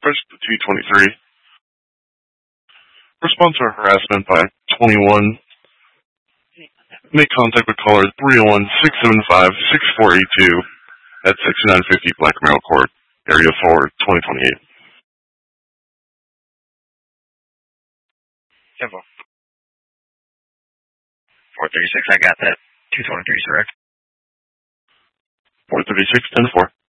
Press the 223. Response to harassment by 21. Make contact with caller 301-675-6482 at 6950 Black Merrill Court, Area 4, 2028. Simple. 436, I got that. 223, correct? 436, 10-4.